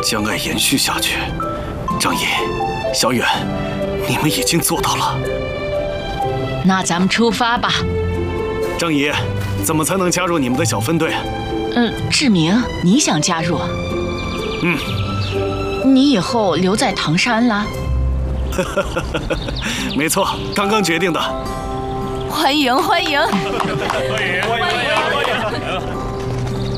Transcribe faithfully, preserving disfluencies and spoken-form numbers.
将爱延续下去。张毅、小远，你们已经做到了。 那咱们出发吧。 张姨，怎么才能加入你们的小分队？ 嗯，志明，你想加入？ 嗯。 你以后留在唐山啦？ 没错，刚刚决定的。 欢迎欢迎！ 欢迎欢迎欢迎！